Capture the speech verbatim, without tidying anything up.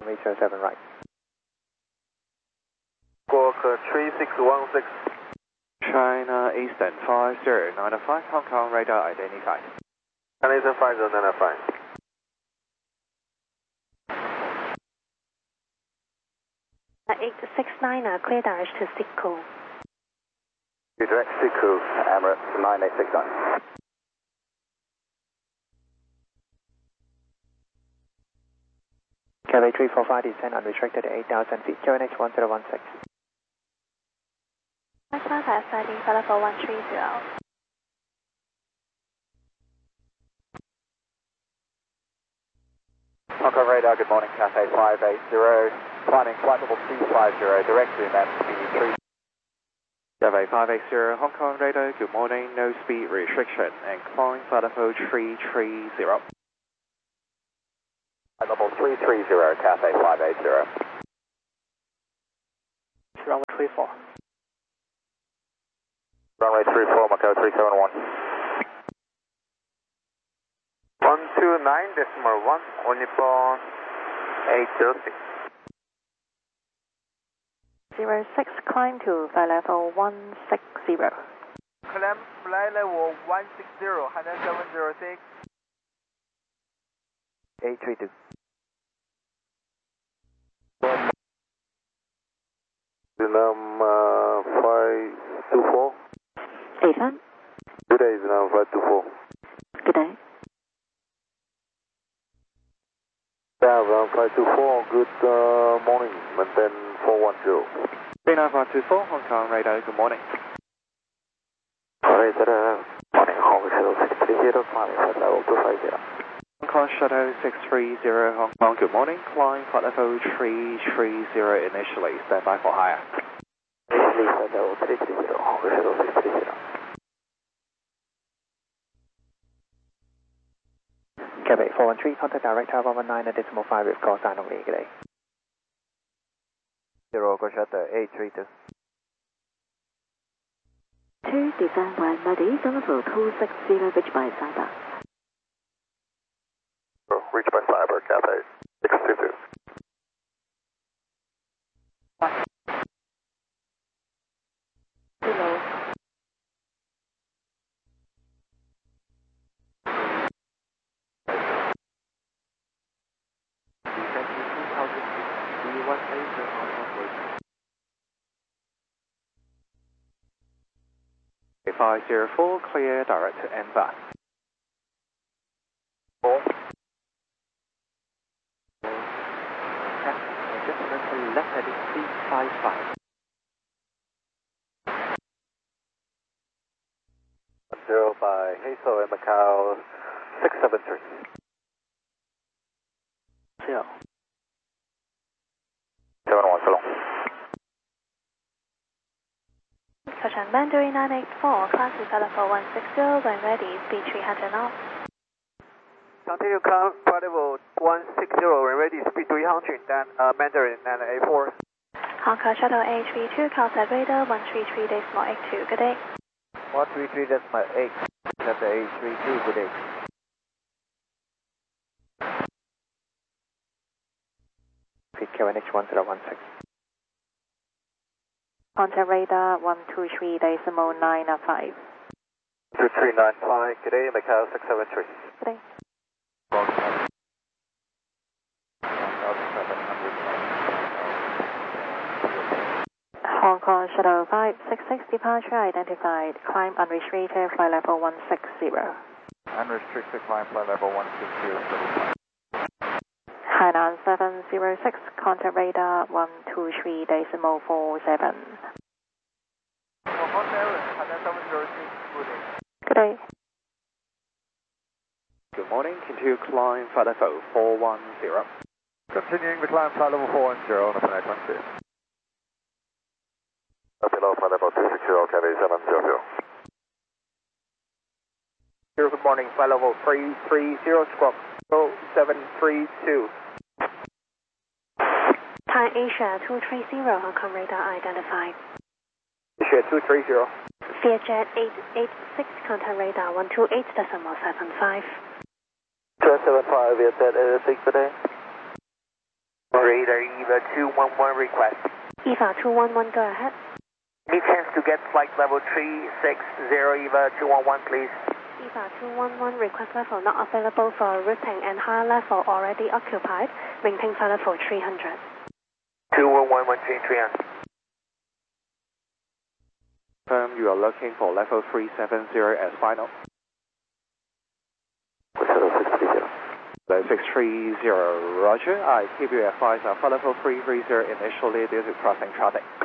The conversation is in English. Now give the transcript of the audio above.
eight zero seven right. Squawk three six one six. China Eastern five zero nine five, Hong Kong radar identified. China Eastern five zero nine five. eight six nine, uh, clear direct to Sikko. Direct Sikko, Emirates nine eight six nine. Cathay three four five descend unrestricted eight thousand feet, Q N H one zero one six. Southwest siding for level one three zero. Hong Kong radar, good morning, Cathay five eight zero. Climbing flight level two five zero, direct to M speed three. Cathay five eight zero, Hong Kong radar, good morning, no speed restriction, and climb flight level three three zero. Flight level three three zero, Cathay five eight zero. Runway three four. Runway three four, Macau three seven one. one two nine decimal one, Onipon eight zero six. zero six, climb to flight level one six zero. Climb flight level one six zero, Hainan seven zero six. eight three two. Vietnam uh, five two four. Ethan, Good day, Vietnam five two four. good day. Yeah, Vietnam five two four, good uh, morning, maintain four one zero. Vietnam five two four, Hong Kong radar, good morning. Alright, uh, morning, Hong Kong Shuttle six three zero, climbing flight level two five zero. Hong Kong Shuttle six three zero, Hong Kong, good morning, climb flight level three three zero initially, stand by for higher. Initially, flight level three three zero, Hong Kong Shuttle six three zero. Cathay four one three, contact director one one nine decimal five with call sign only, good day. Zero, go Shuttle eight three two. Two descend when ready, level two six zero, reach by Cyber. Reach by Cyber, Cathay six two two. Hello. five zero four, clear direct to M back. Four. Adjustment left heading three five five. Zero by Hazel in Macau six seven three. Zero. seven one, so long. Touchdown Mandarin nine eight four, class is level one six zero, when ready, speed three hundred knots. Continue climb flight level one six zero, when ready, speed three hundred, then uh, Mandarin nine eight four. Hong Kong Shuttle eight three two, contact radar one three three decimal eight two, good day. one three three decimal eight, Cathay eight three two, good day. Q N H one zero one six. Contact radar one two three decimal nine five. two three nine five, good day, Macau six seven three. Good day. Hong Kong Shuttle five six six, departure identified, climb unrestricted, flight level one six zero. Unrestricted climb flight level one six zero. Hainan seven zero six, contact radar one two three decimal four seven. Hainan seven zero six, good day. Good day. Good morning, continue climb flight level four one zero. Continuing the climb flight level four one zero on the Fnac one six. Below flight level two six zero, Cathay seven zero zero. Zero, good morning, flight level three three zero, squawk seven three two. Thai Asia two three zero, Hong Kong radar identified. Asia two three zero. Vietjet eight eight six, contact radar one two eight decimal seven five. two seven five, Vietjet eight six today. Marie EVA two one one request. EVA two one one, go ahead. Any chance to get flight level three six zero EVA two one one, please? EVA two one one, request level not available for routing and higher level already occupied. Maintain flight level three hundred. two one one, one three three hundred. Confirm you are looking for level three seven zero as final. Level six three zero. Level six three zero, roger. I keep you advised of level three three zero initially due to crossing traffic.